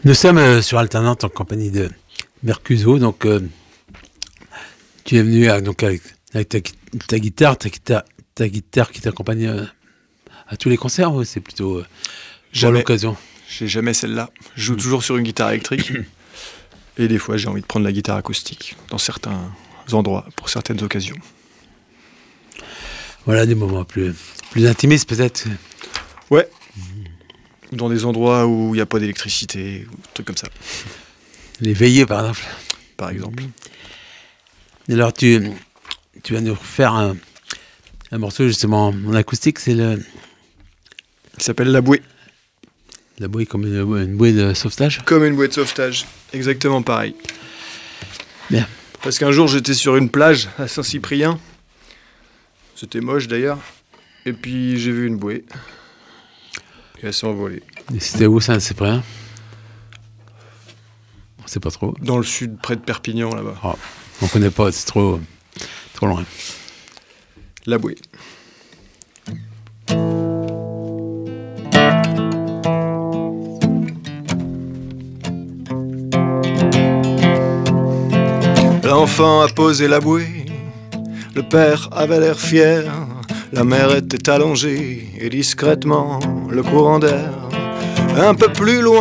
Nous sommes sur Alternante en compagnie de Mercuzzo. Donc, tu es venu donc avec ta guitare qui t'accompagne à tous les concerts, ou c'est plutôt pour l'occasion? J'ai jamais celle-là. Je joue toujours sur une guitare électrique. Et des fois, j'ai envie de prendre la guitare acoustique dans certains endroits, pour certaines occasions. Voilà, des moments plus intimistes peut-être. Ouais. Ou dans des endroits où il n'y a pas d'électricité, ou des trucs comme ça. Les veillées, par exemple. Par exemple. Et alors, tu vas nous refaire un morceau justement en acoustique, c'est le... Il s'appelle La Bouée. La bouée comme une bouée de sauvetage? Comme une bouée de sauvetage. Exactement pareil. Bien. Parce qu'un jour, j'étais sur une plage à Saint-Cyprien. C'était moche d'ailleurs. Et puis, j'ai vu une bouée. Et elle s'est envolée. Et c'était où, Saint-Cyprien? On sait pas trop. Dans le sud, près de Perpignan, là-bas. Oh, on connaît pas, c'est trop loin. La Bouée. L'enfant a posé la bouée, le père avait l'air fier, la mère était allongée et discrètement le courant d'air un peu plus loin